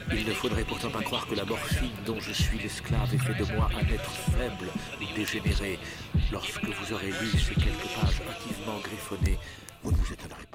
Il ne faudrait pourtant pas croire que la morphine dont je suis l'esclave ait fait de moi un être faible ou dégénéré. Lorsque vous aurez lu ces quelques pages hâtivement griffonnées, vous ne vous étonnerez